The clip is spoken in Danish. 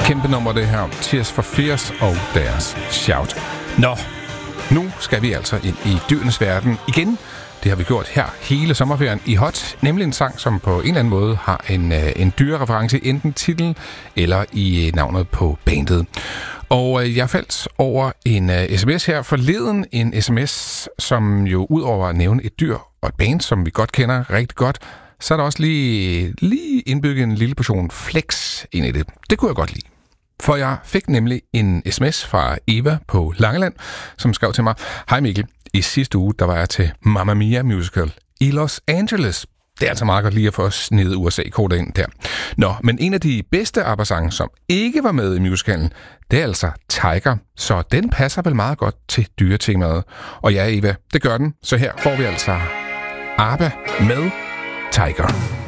Kæmpe nummer det her. Tears for Fears og deres Shout. Nå, nu skal vi altså ind i dyrenes verden igen. Det har vi gjort her hele sommerferien i Hot. Nemlig en sang, som på en eller anden måde har en dyrereference, enten titlen eller i navnet på bandet. Og jeg faldt over en sms her forleden. En sms, som jo udover at nævne et dyr og et band, som vi godt kender rigtig godt, så er der også lige indbygget en lille portion flex ind i det. Det kunne jeg godt lide. For jeg fik nemlig en sms fra Eva på Langeland, som skrev til mig: Hej Mikkel, i sidste uge der var jeg til Mamma Mia musical i Los Angeles. Det er altså meget godt lige at få snedet USA-kortet ind der. Nå, men en af de bedste ABBA-sange, som ikke var med i musicalen, det er altså Tiger. Så den passer vel meget godt til dyretemaet. Og ja, Eva, det gør den. Så her får vi altså ABBA med Tiger.